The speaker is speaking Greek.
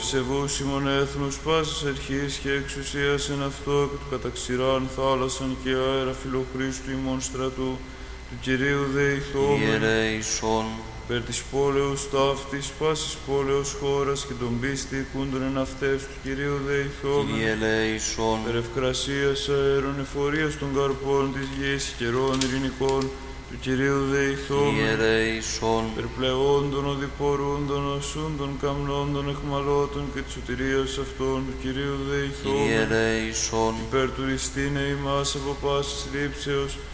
ευσεβούς ημών έθνους πάσης αρχής και εξουσίας εν αυτό και του καταξηράν θάλασσαν και αέρα φιλοχρήστου ημών στρατού, του Κυρίου δεηθόμεν. Ιερέησον. Περ της πόλεως ταύτης, πάσης πόλεως χώρας και τον πίστη οικούντων εν αυτές του Κυρίου δεηθόμεν. Κύριε ελέησον. Περ ευκρασίας αέρων εφορίας των καρπών της γης, καιρών ειρηνικών, του Κυρίου δεηθόμεν. Ιερέησον. Περ πλεόντων οδηπορούντων, οσούντων, καμνόντων, εχμαλώτων και της σωτηρίας αυτών, του Κυρίου δεηθόμεν. Ιερέησον. Υπέρ τουριστήνε ημάς από πάσης λήψεως,